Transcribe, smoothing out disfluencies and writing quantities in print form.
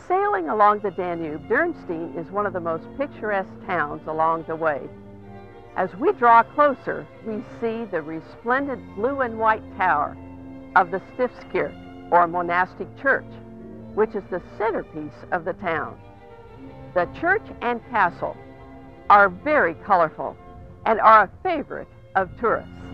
Sailing along the Danube, Dürnstein is one of the most picturesque towns along the way. As we draw closer, we see the resplendent blue and white tower of the Stiftskirche, or monastic church, which is the centerpiece of the town. The church and castle are very colorful and are a favorite of tourists.